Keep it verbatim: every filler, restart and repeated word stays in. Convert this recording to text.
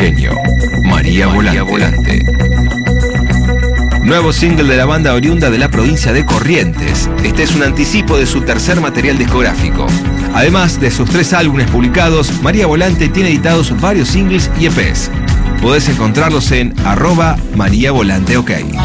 genio, María Volante. Volante. Nuevo single de la banda oriunda de la provincia de Corrientes. Este es un anticipo de su tercer material discográfico. Además de sus tres álbumes publicados, María Volante tiene editados varios singles y E Pes. Podés encontrarlos en arroba María Volante OK.